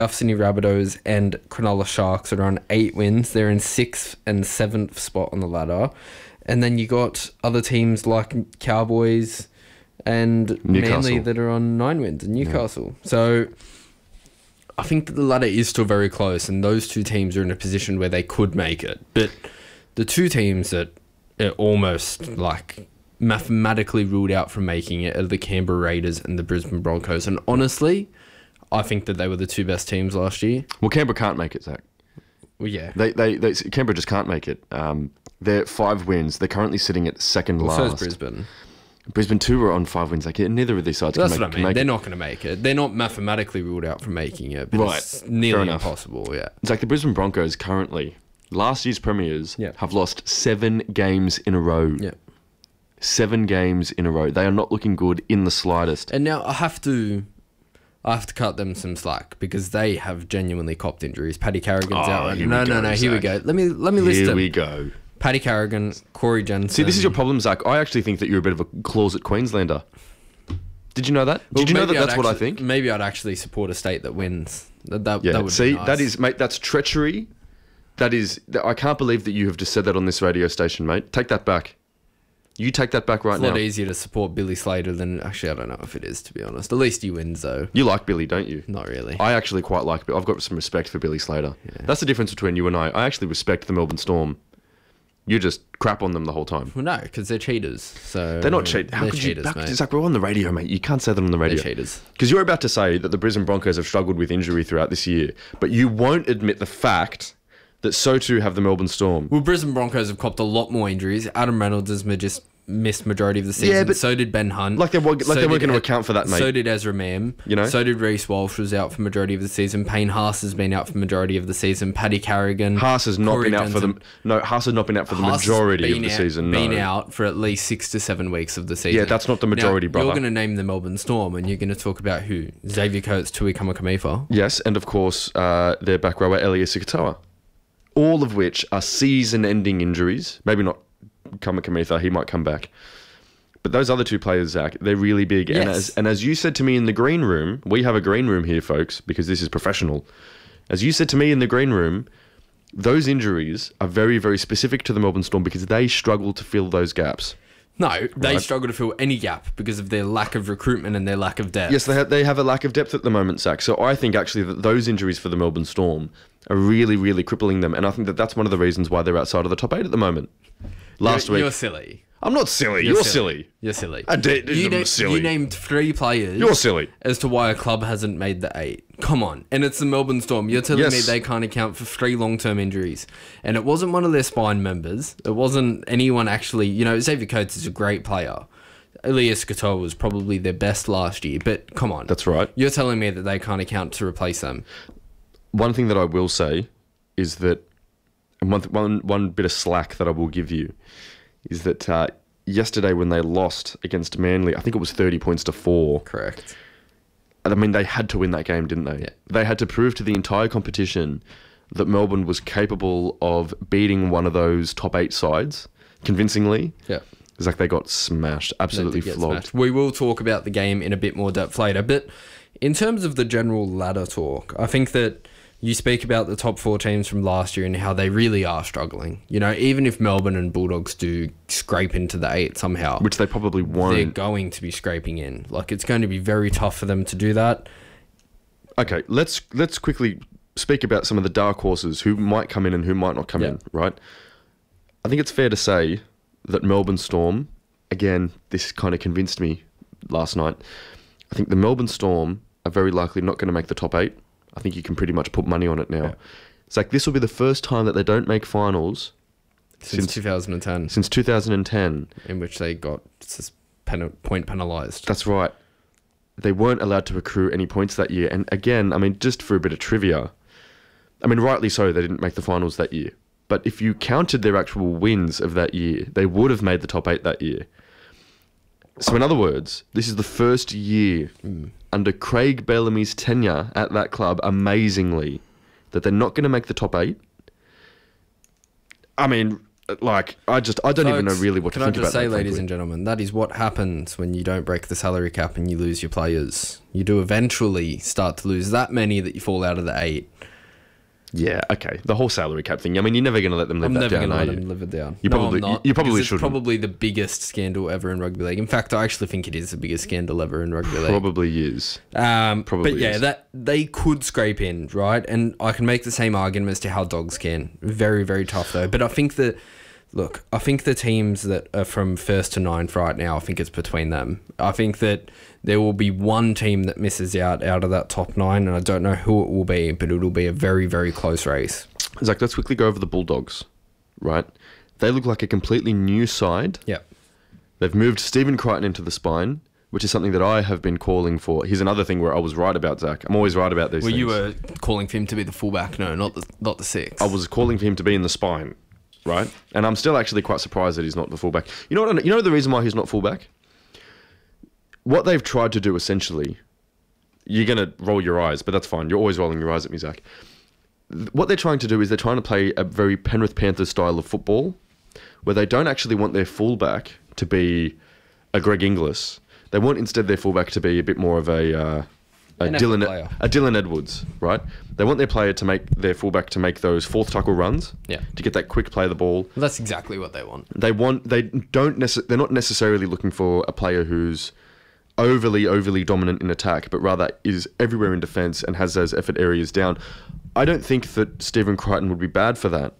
Sydney Rabbitohs and Cronulla Sharks are on 8 wins. They're in 6th and 7th spot on the ladder. And then you got other teams like Cowboys and Manly that are on 9 wins, and Newcastle. Yeah. So I think that the ladder is still very close, and those two teams are in a position where they could make it. But the two teams that are almost like mathematically ruled out from making it are the Canberra Raiders and the Brisbane Broncos. And honestly, I think that they were the two best teams last year. Well, Canberra can't make it, Zach. Well, yeah. Canberra just can't make it. They're 5 wins. They're currently sitting at second last. So is Brisbane. Brisbane too are on 5 wins. Like, neither of these sides can make it. They're not going to make it. They're not mathematically ruled out from making it, but it's nearly impossible, yeah. It's like the Brisbane Broncos currently, last year's premiers, have lost 7 games in a row. Yeah. 7 games in a row. They are not looking good in the slightest. And now I have to cut them some slack because they have genuinely copped injuries. Paddy Carrigan's out right now. No. Here we go. Let me list them. Here we go. Paddy Carrigan, Corey Jensen. See, this is your problem, Zach. I actually think that you're a bit of a closet Queenslander. Did you know that? Did you know that that's what I think? Maybe I'd actually support a state that wins. That would see, be nice. that is, mate, that's treachery. That is, I can't believe that you have just said that on this radio station, mate. Take that back. You take that back right now. It's a lot easier to support Billy Slater than... Actually, I don't know if it is, to be honest. At least he wins, though. You like Billy, don't you? Not really. I actually quite like Billy. I've got some respect for Billy Slater. Yeah. That's the difference between you and I. I actually respect the Melbourne Storm. You just crap on them the whole time. Well, no, because they're cheaters. So they're not cheaters. How could cheaters, you? It's like we're on the radio, mate. You can't say that on the radio. They're cheaters. Because you're about to say that the Brisbane Broncos have struggled with injury throughout this year, but you won't admit the fact that so too have the Melbourne Storm. Well, Brisbane Broncos have copped a lot more injuries. Adam Reynolds has just missed majority of the season. Yeah, but so did Ben Hunt. They weren't going to account for that, mate. So did Ezra Mam. You know? So did Reece Walsh, was out for majority of the season. Payne Haas has been out for majority of the season. Paddy Carrigan. Haas has not been out for the... No, Haas has not been out for the majority of the season. Been out for at least 6 to 7 weeks of the season. Yeah, that's not the majority, brother. You're going to name the Melbourne Storm, and you're going to talk about who? Xavier Coates, Tui Kamikamifa. Yes, and of course, their back rower, Elias Katoa. All of which are season-ending injuries. Maybe not Kamikamifa, he might come back. But those other two players, Zach, they're really big. Yes. And as you said to me in the green room, we have a green room here, folks, because this is professional. As you said to me in the green room, those injuries are very, very specific to the Melbourne Storm because they struggle to fill those gaps. No, they struggle to fill any gap because of their lack of recruitment and their lack of depth. Yes, they have a lack of depth at the moment, Zach. So I think actually that those injuries for the Melbourne Storm are really, really crippling them. And I think that that's one of the reasons why they're outside of the top 8 at the moment. Last week... You're silly. I'm not silly. You're silly. You're silly. I'm silly. You named 3 players. You're silly. As to why a club hasn't made the 8. Come on. And it's the Melbourne Storm. You're telling me they can't account for 3 long-term injuries. And it wasn't one of their spine members. It wasn't anyone actually... You know, Xavier Coates is a great player. Elias Katoa was probably their best last year. But come on. That's right. You're telling me that they can't account to replace them. One thing that I will say is that... One bit of slack that I will give you is that yesterday when they lost against Manly, I think it was 30 points to 4. Correct. I mean, they had to win that game, didn't they? Yeah. They had to prove to the entire competition that Melbourne was capable of beating one of those top 8 sides convincingly. Yeah. It's like they got smashed, absolutely flogged. Smashed. We will talk about the game in a bit more depth later, but in terms of the general ladder talk, I think that you speak about the top 4 teams from last year and how they really are struggling. You know, even if Melbourne and Bulldogs do scrape into the 8 somehow, which they probably won't, they're going to be scraping in. Like, it's going to be very tough for them to do that. Okay, let's quickly speak about some of the dark horses who might come in and who might not come in, right? I think it's fair to say that Melbourne Storm, again, this kind of convinced me last night. I think the Melbourne Storm are very likely not going to make the top 8. I think you can pretty much put money on it now. Yeah. It's like this will be the first time that they don't make finals since 2010. Since 2010. In which they got point penalised. That's right. They weren't allowed to accrue any points that year. And again, I mean, just for a bit of trivia, I mean, rightly so, they didn't make the finals that year. But if you counted their actual wins of that year, they would have made the top 8 that year. So in other words, this is the first year under Craig Bellamy's tenure at that club, amazingly, that they're not going to make the top 8. I mean, like, I don't even know really what to think about that. Can I just say, ladies frankly. and gentlemen, that is what happens when you don't break the salary cap and you lose your players. You do eventually start to lose that many that you fall out of the 8. Yeah, okay. The whole salary cap thing. I mean, you're never going to let them live I'm that never down, going to are let you? them live it down. You No, probably, I'm not, you probably because shouldn't. It's probably the biggest scandal ever in rugby league. In fact, I actually think it is the biggest scandal ever in rugby league. Probably is. But yeah, is. that they could scrape in, right? And I can make the same argument as to how Dogs can. Very, very tough though. But I think that, look, I think the teams that are from 1st to 9th right now, I think it's between them. I think that there will be one team that misses out of that top 9, and I don't know who it will be, but it'll be a very, very close race. Zach, let's quickly go over the Bulldogs, right? They look like a completely new side. Yep. They've moved Stephen Crichton into the spine, which is something that I have been calling for. Here's another thing where I was right about Zach. I'm always right about these things. You were calling for him to be the fullback, no, not the 6. I was calling for him to be in the spine, right? And I'm still actually quite surprised that he's not the fullback. You know what? You know the reason why he's not fullback? What they've tried to do essentially, you're going to roll your eyes, but that's fine. You're always rolling your eyes at me, Zach. What they're trying to do is they're trying to play a very Penrith Panthers style of football, where they don't actually want their fullback to be a Greg Inglis. They want instead their fullback to be a bit more of a Dylan Edwards, right? They want their player to make their fullback to make those fourth tackle runs, to get that quick play of the ball. Well, that's exactly what they want. They're not necessarily looking for a player who's overly dominant in attack, but rather is everywhere in defence and has those effort areas down. I don't think that Stephen Crichton would be bad for that.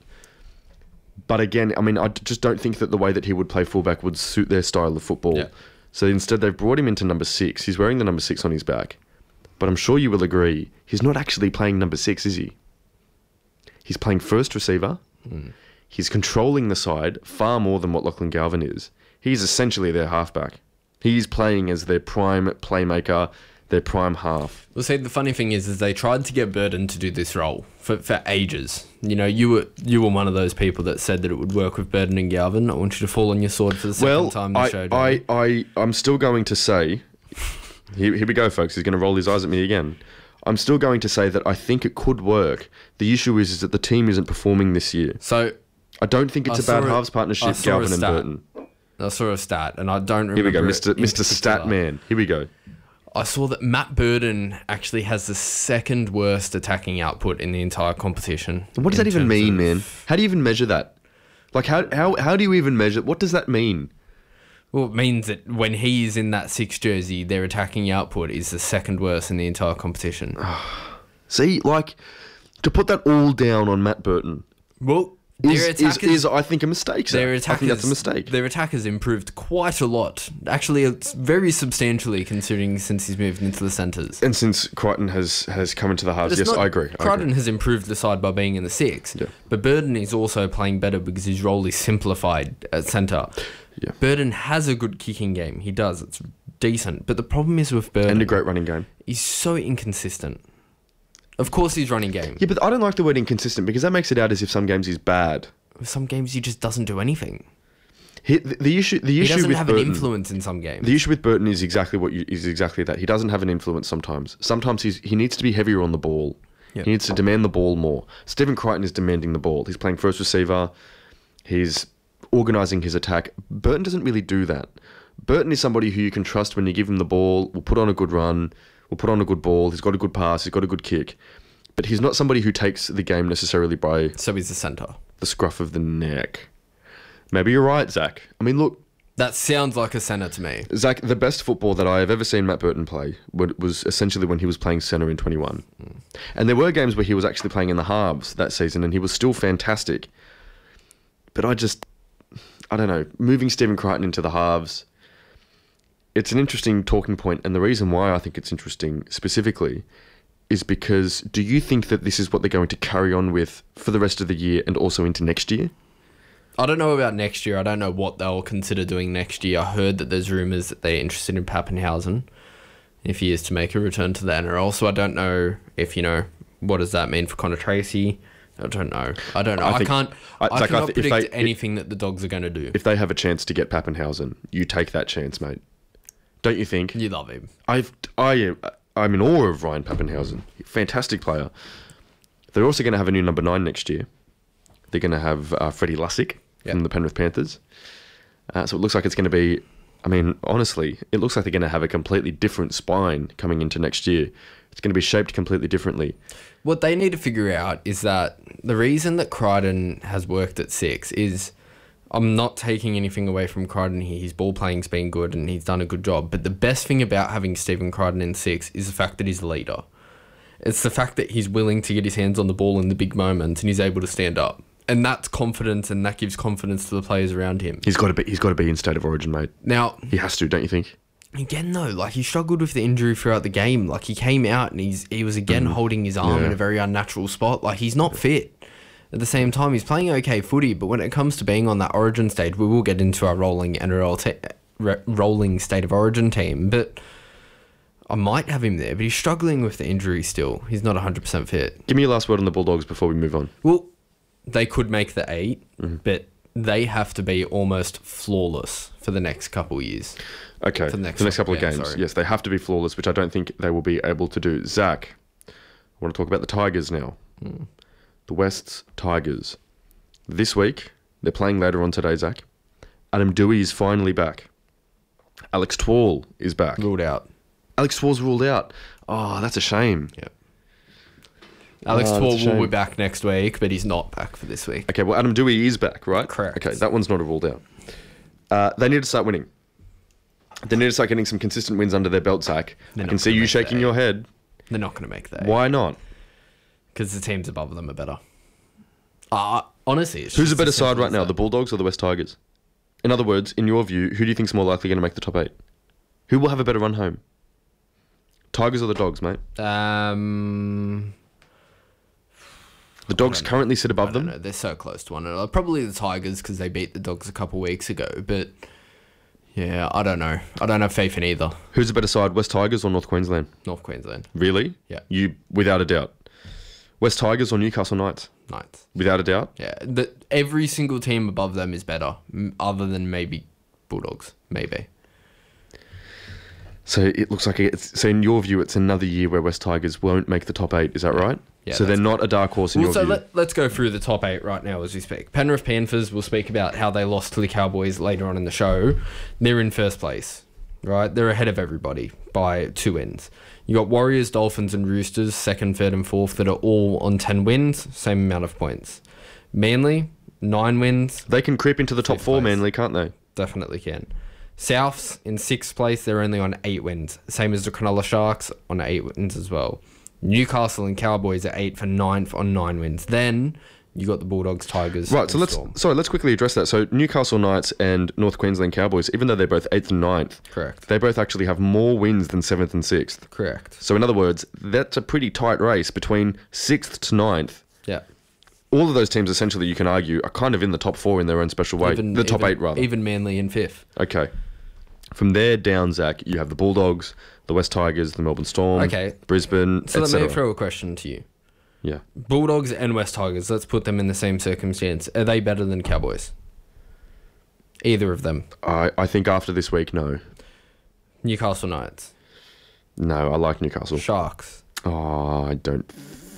But again, I mean, I just don't think that the way that he would play fullback would suit their style of football. Yeah. So instead, they've brought him into number 6. He's wearing the number 6 on his back. But I'm sure you will agree, he's not actually playing number 6, is he? He's playing first receiver. He's controlling the side far more than what Lachlan Galvin is. He's essentially their halfback. He's playing as their prime playmaker, their prime half. Well, see, the funny thing is they tried to get Burton to do this role for ages. You know, you were one of those people that said that it would work with Burton and Galvin. I want you to fall on your sword for the second time in the show. I'm still going to say, here we go, folks. He's going to roll his eyes at me again. I'm still going to say that I think it could work. The issue is that the team isn't performing this year. So I don't think it's a bad halves partnership, Galvin and Burton. I saw a stat, and I don't remember. Here we go, Mr. Stat Man. Here we go. I saw that Matt Burton actually has the second worst attacking output in the entire competition. What does that even mean, man? How do you even measure that? Like, how do you even measure? What does that mean? Well, it means that when he is in that 6 jersey, their attacking output is the second worst in the entire competition. See, like, to put that all down on Matt Burton. Well, is I think a mistake. I think that's a mistake. Their attackers improved quite a lot. Actually, it's very substantially considering since he's moved into the centres. And since Crichton has come into the halves, yes, I agree. Crichton has improved the side by being in the 6. Yeah. But Burton is also playing better because his role is simplified at centre. Yeah. Burton has a good kicking game. He does. It's decent. But the problem is with Burton... And a great running game. He's so inconsistent. Of course he's running game. Yeah, but I don't like the word inconsistent because that makes it out as if some games he's bad. Some games he just doesn't do anything. The issue he doesn't with have Burton, an influence in some games. The issue with Burton is exactly that. He doesn't have an influence sometimes. Sometimes he needs to be heavier on the ball. Yep. He needs to demand the ball more. Stephen Crichton is demanding the ball. He's playing first receiver. He's organising his attack. Burton doesn't really do that. Burton is somebody who you can trust when you give him the ball, will put on a good run, will put on a good ball, he's got a good pass, he's got a good kick. But he's not somebody who takes the game necessarily by... So he's the centre. The scruff of the neck. Maybe you're right, Zach. I mean, look... That sounds like a centre to me. Zach, the best football that I have ever seen Matt Burton play was essentially when he was playing centre in 21. And there were games where he was actually playing in the halves that season and he was still fantastic. But I don't know. Moving Stephen Crichton into the halves... It's an interesting talking point, and the reason why I think it's interesting specifically is because do you think that this is what they're going to carry on with for the rest of the year and also into next year? I don't know about next year. I don't know what they'll consider doing next year. I heard that there's rumours that they're interested in Pappenhausen if he is to make a return to the NRL. So I don't know if, what does that mean for Connor Tracy? I don't know. I cannot predict anything that the Dogs are going to do. If they have a chance to get Pappenhausen, you take that chance, mate. Don't you think? You love him. I'm in awe of Ryan Pappenhausen. Fantastic player. They're also going to have a new number 9 next year. They're going to have Freddie Lussick. Yeah. from the Penrith Panthers. So it looks like it's going to be, I mean, honestly, it looks like they're going to have a completely different spine coming into next year. It's going to be shaped completely differently. What they need to figure out is that the reason that Crichton has worked at 6 is, I'm not taking anything away from Crichton here. His ball playing's been good and he's done a good job. But the best thing about having Stephen Crichton in 6 is the fact that he's a leader. It's the fact that he's willing to get his hands on the ball in the big moments and he's able to stand up. And that's confidence, and that gives confidence to the players around him. He's got to be in State of Origin, mate. Now, he has to, don't you think? Again, though, like, he struggled with the injury throughout the game. Like, he came out and he was again holding his arm in a very unnatural spot. Like, he's not fit. At the same time, he's playing okay footy, but when it comes to being on that Origin stage, we will get into our rolling State of Origin team. But I might have him there, but he's struggling with the injury still. He's not 100% fit. Give me your last word on the Bulldogs before we move on. Well, they could make the 8, but they have to be almost flawless for the next couple of years. Okay, for the next couple of games. Sorry. Yes, they have to be flawless, which I don't think they will be able to do. Zach, I want to talk about the Tigers now. The West's Tigers. This week, they're playing later on today, Zach. Adam Doueihi is finally back. Alex Twal is back. Ruled out. Alex Twal's ruled out. Oh, that's a shame. Yep. Alex Twal will be back next week, but he's not back for this week. Okay, well, Adam Doueihi is back, right? Correct. Okay, that one's not ruled out. They need to start winning. They need to start getting some consistent wins under their belt, Zach. I can see you shaking your head. They're not going to make that. Why not? Because the teams above them are better. Honestly, who's a better side right now, the Bulldogs or the West Tigers? In other words, in your view, who do you think's more likely going to make the top 8? Who will have a better run home? Tigers or the Dogs, mate? The Dogs currently sit above them. No, they're so close to one another. Probably the Tigers because they beat the Dogs a couple of weeks ago. But yeah, I don't know. I don't have faith in either. Who's a better side, West Tigers or North Queensland? North Queensland. Really? Yeah. You, without a doubt. West Tigers or Newcastle Knights? Knights. Without a doubt? Yeah. Every single team above them is better, other than maybe Bulldogs. Maybe. So it looks like so in your view, it's another year where West Tigers won't make the top 8. Is that right? Yeah. So they're not a dark horse in your view. Let's go through the top 8 right now as we speak. Penrith Panthers, we'll speak about how they lost to the Cowboys later on in the show. They're in first place, right? They're ahead of everybody by 2 wins. You got Warriors, Dolphins and Roosters, 2nd, 3rd and 4th that are all on 10 wins, same amount of points. Manly, 9 wins. They can creep into the top 4, Manly, can't they? Definitely can. Souths in 6th place, they're only on 8 wins. Same as the Cronulla Sharks on 8 wins as well. Newcastle and Cowboys are 8th and 9th on 9 wins. Then you got the Bulldogs, Tigers. Right, so let's quickly address that. So Newcastle Knights and North Queensland Cowboys, even though they're both 8th and 9th, correct, they both actually have more wins than 7th and 6th. Correct. So in other words, that's a pretty tight race between 6th to 9th. Yeah. All of those teams, essentially, you can argue, are kind of in the top 4 in their own special way. The top 8, rather. Even Manly in 5th. Okay. From there down, Zach, you have the Bulldogs, the West Tigers, the Melbourne Storm, Brisbane, so let me throw a question to you. Yeah. Bulldogs and West Tigers, let's put them in the same circumstance. Are they better than Cowboys? Either of them? I think after this week, no. Newcastle Knights? No, I like Newcastle. Sharks? Oh, I don't...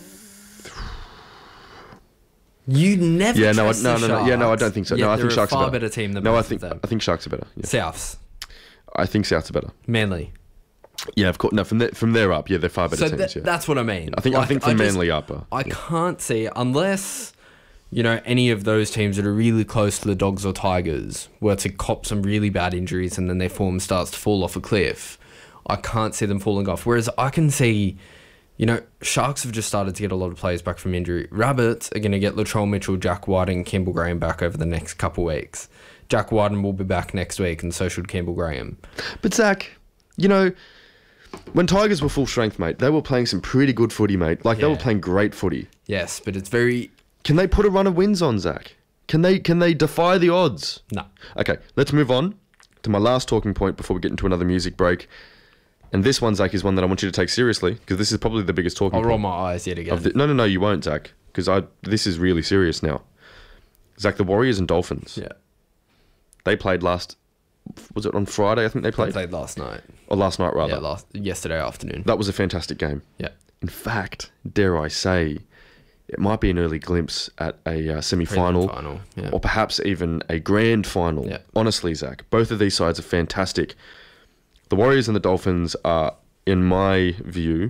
You never trust the Sharks. Yeah, no, I don't think so. No, I think Sharks are far better team than both of them. I think Sharks are better. Yeah. Souths? I think Souths are better. Manly? Yeah, of course. No, from there up, yeah, they're far better teams. Yeah. That's what I mean. I think from Manly up. I can't see, unless, any of those teams that are really close to the Dogs or Tigers were to cop some really bad injuries and then their form starts to fall off a cliff, I can't see them falling off. Whereas I can see, Sharks have just started to get a lot of players back from injury. Rabbits are going to get Latrell Mitchell, Jack Whiting, and Campbell Graham back over the next couple weeks. Jack Whiting will be back next week, and so should Campbell Graham. But Zach, when Tigers were full strength, mate, they were playing some pretty good footy, mate. They were playing great footy. Yes, but it's very... Can they put a run of wins on, Zach? Can they defy the odds? No. Okay, let's move on to my last talking point before we get into another music break. And this one, Zach, is one that I want you to take seriously, because this is probably the biggest talking point. I'll roll my eyes yet again. No, you won't, Zach, because this is really serious now. Zach, the Warriors and Dolphins. Yeah. They played was it on Friday, I think they played? They played last night. Or last night, rather. Yeah, yesterday afternoon. That was a fantastic game. Yeah. In fact, dare I say, it might be an early glimpse at a semi-final, Final, yeah. or perhaps even a grand final. Yeah. Honestly, Zach, both of these sides are fantastic. The Warriors and the Dolphins are, in my view,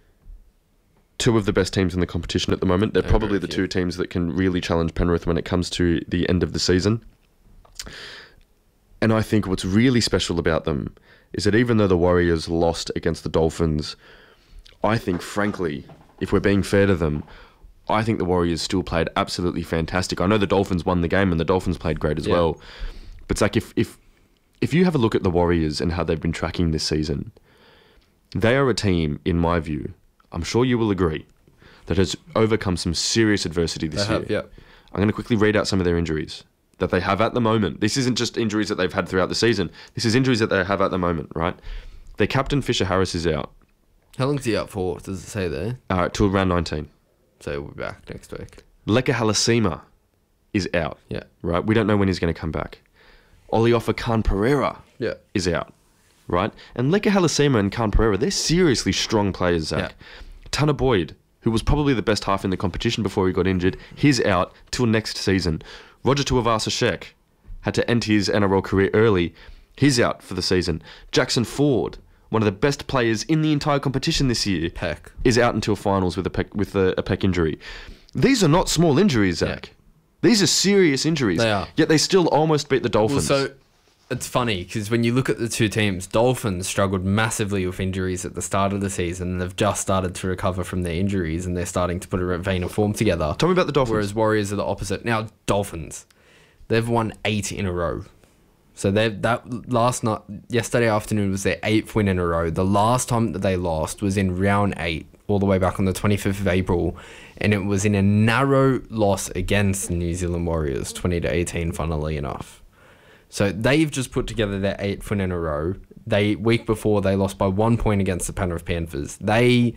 two of the best teams in the competition at the moment. They're probably the two teams that can really challenge Penrith when it comes to the end of the season. And I think what's really special about them is that even though the Warriors lost against the Dolphins, I think, frankly, if we're being fair to them, I think the Warriors still played absolutely fantastic. I know the Dolphins won the game and the Dolphins played great as well. But Zach, if you have a look at the Warriors and how they've been tracking this season, they are a team, in my view, I'm sure you will agree, that has overcome some serious adversity this year. Yeah. I'm going to quickly read out some of their injuries that they have at the moment. This isn't just injuries that they've had throughout the season. This is injuries that they have at the moment, right? Their captain, Fisher Harris, is out. How long's he out for? Does it say there? Till round 19. So we'll be back next week. Leka Halasima is out. Yeah. Right? We don't know when he's going to come back. Oliofa Khan Pereira Yeah. is out. Right? And Leka Halasima and Khan Pereira, they're seriously strong players, Zach. Yeah. Tanner Boyd, who was probably the best half in the competition before he got injured, he's out till next season. Roger Tuivasa-Sheck had to end his NRL career early. He's out for the season. Jackson Ford, one of the best players in the entire competition this year, Peck. is out until finals with a pec injury. These are not small injuries, Zach. Yeah. These are serious injuries. They are. Yet they still almost beat the Dolphins. Well, so it's funny because when you look at the two teams, Dolphins struggled massively with injuries at the start of the season. They've just started to recover from their injuries and they're starting to put a vein of form together. Tell me about the Dolphins. Whereas Warriors are the opposite. Now, Dolphins, they've won 8 in a row. So yesterday afternoon was their 8th win in a row. The last time that they lost was in round 8, all the way back on the 25th of April, and it was in a narrow loss against the New Zealand Warriors, 20-18, funnily enough. So they've just put together their 8th win in a row. Week before, they lost by 1 point against the Penrith Panthers. They,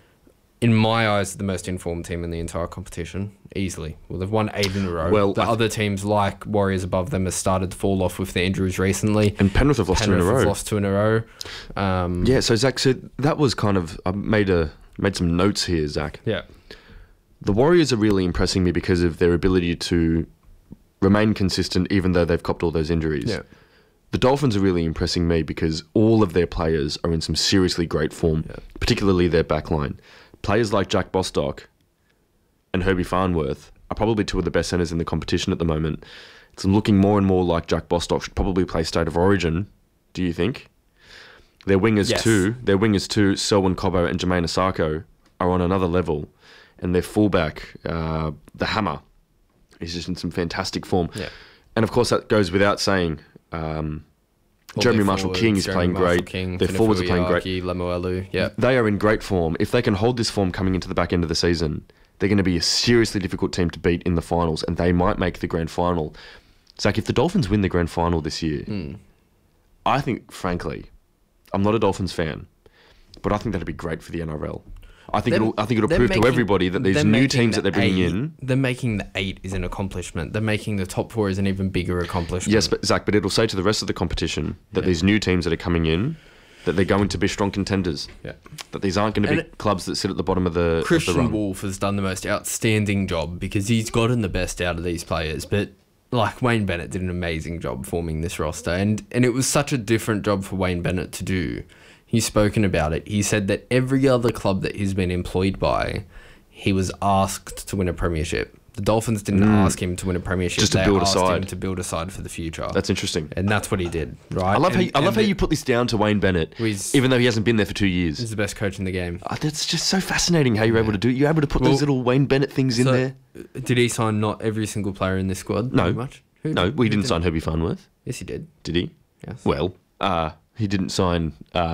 in my eyes, are the most informed team in the entire competition, easily. Well, they've won 8 in a row. Well, the other teams, like Warriors above them, have started to fall off with their injuries recently. And Penrith have lost 2 in a row. Penrith have lost 2 in a row. Yeah, so Zach, that was kind of... I made some notes here, Zach. Yeah. The Warriors are really impressing me because of their ability to remain consistent even though they've copped all those injuries. Yeah. The Dolphins are really impressing me because all of their players are in some seriously great form, particularly their backline. Players like Jack Bostock and Herbie Farnworth are probably 2 of the best centres in the competition at the moment. It's looking more and more like Jack Bostock should probably play State of Origin, do you think? Their wingers too, Selwyn Cobbo and Jermaine Asako, are on another level. And their fullback, the Hammer, is just in some fantastic form. Yeah. And of course, that goes without saying. Jeremy Marshall-King is playing great. Their forwards are playing great. Lemuelu, yeah. They are in great form. If they can hold this form coming into the back end of the season, they're going to be a seriously difficult team to beat in the finals, and they might make the grand final. Zach, if the Dolphins win the grand final this year, I think, frankly, I'm not a Dolphins fan, but I think that'd be great for the NRL. I think it'll prove to everybody that these new teams that they're bringing in... They're making the 8 is an accomplishment. They're making the top 4 is an even bigger accomplishment. Yes, but Zach, it'll say to the rest of the competition that these new teams that are coming in, that they're going to be strong contenders. Yeah. That these aren't going to be clubs that sit at the bottom of the Christian Wolf has done the most outstanding job because he's gotten the best out of these players, but Wayne Bennett did an amazing job forming this roster, and it was such a different job for Wayne Bennett to do. He's spoken about it. He said that every other club that he's been employed by, he was asked to win a premiership. The Dolphins didn't ask him to win a premiership. Just to build a side. They asked him to build a side for the future. That's interesting. And that's what he did, right? I love how you put this down to Wayne Bennett, even though he hasn't been there for 2 years. He's the best coach in the game. That's just so fascinating how you're able to do it. You're able to put those little Wayne Bennett things in there. Did he sign not every single player in this squad? No. Much? He didn't sign Herbie Farnworth. Yes, he did. Did he? Yes. Well, he didn't sign...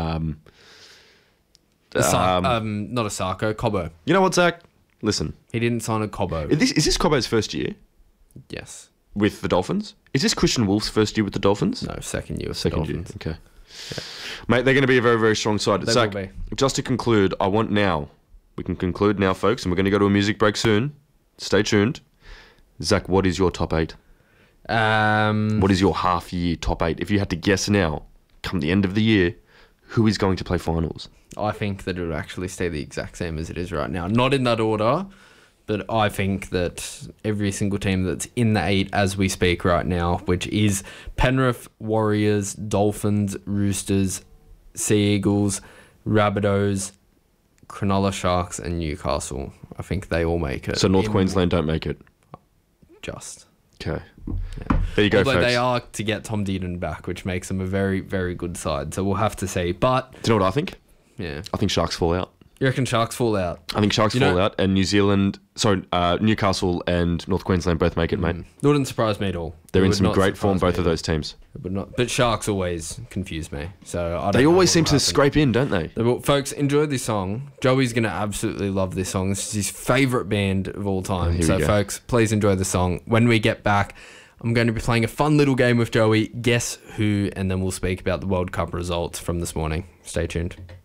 not Asako, Cobbo. You know what, Zach? Listen. He didn't sign a Cobbo. Is this Cobbo's first year? Yes. With the Dolphins? Is this Christian Wolf's first year with the Dolphins? No, second year with the Dolphins. Year. Okay. Yeah. Mate, they're going to be a very, very strong side. They Zach, will be. Just to conclude, we can conclude now, folks, and we're going to go to a music break soon. Stay tuned. Zach, what is your top 8? What is your half-year top 8? If you had to guess now, come the end of the year, who is going to play finals? I think that it will actually stay the exact same as it is right now. Not in that order, But I think that every single team that's in the 8 as we speak right now, which is Penrith, Warriors, Dolphins, Roosters, Sea Eagles, Rabbitohs, Cronulla Sharks and Newcastle. I think they all make it. So North Queensland don't make it? Just. Okay. Yeah. There you go, Although folks. they are to get Tom Dearden back, which makes them a very, very good side. So we'll have to see. But... Do you know what I think? Yeah. I think Sharks fall out. You reckon Sharks fall out? I think Sharks fall out, and Newcastle and North Queensland both make it, mate. Wouldn't surprise me at all. They're It in would some not great form, surprise both me of at all. those teams. It would not. But Sharks always confuse me. So I don't They know always what seem will to happen. scrape in, don't they? Well, folks, enjoy this song. Joey's going to absolutely love this song. This is his favourite band of all time. Here we So, go. folks, please enjoy the song. When we get back, I'm going to be playing a fun little game with Joey. Guess who? And then we'll speak about the World Cup results from this morning. Stay tuned.